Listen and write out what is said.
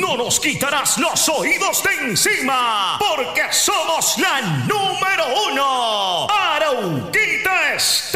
no nos quitarás los oídos de encima, porque somos la número 1. Arauquita